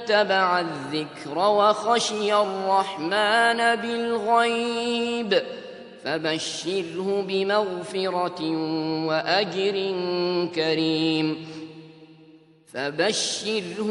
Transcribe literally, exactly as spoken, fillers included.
اتبع الذكر وخشي الرحمن بالغيب فبشره بمغفرة وأجر كريم فبشره